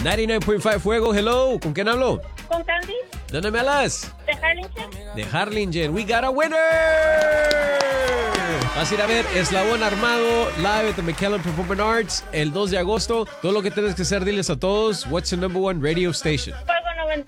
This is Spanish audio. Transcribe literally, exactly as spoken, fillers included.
noventa y nueve punto cinco Fuego, hello. ¿Con quién hablo? Con Candy. ¿De dónde me hablas? De Harlingen. De Harlingen. We got a winner. Vas a ir a ver Eslabón Armado live at the McKellen Performing Arts el dos de agosto. Todo lo que tienes que hacer, diles a todos, what's your number one radio station?